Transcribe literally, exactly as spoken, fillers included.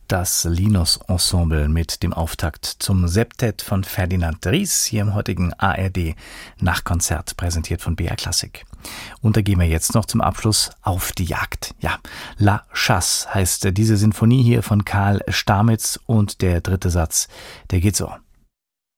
Das Linus-Ensemble mit dem Auftakt zum Septett von Ferdinand Ries hier im heutigen A R D-Nachkonzert, präsentiert von B R Klassik. Und da gehen wir jetzt noch zum Abschluss auf die Jagd. Ja, La Chasse heißt diese Sinfonie hier von Karl Stamitz und der dritte Satz, der geht so.